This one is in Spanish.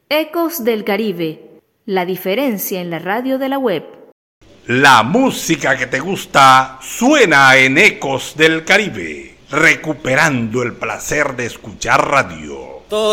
Ecos del Caribe, la diferencia en la radio de la web. La música que te gusta suena en Ecos del Caribe, recuperando el placer de escuchar radio.